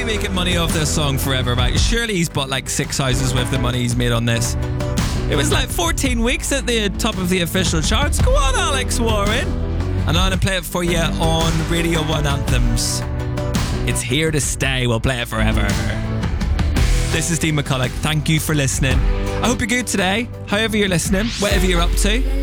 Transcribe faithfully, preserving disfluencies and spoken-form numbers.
making money off this song forever, right? Surely he's bought like six houses with the money he's made on this. It was like fourteen weeks at the top of the official charts. Go on, Alex Warren. And I'm going to play it for you on Radio one Anthems. It's here to stay. We'll play it forever. This is Dean McCulloch. Thank you for listening. I hope you're good today, however you're listening, whatever you're up to.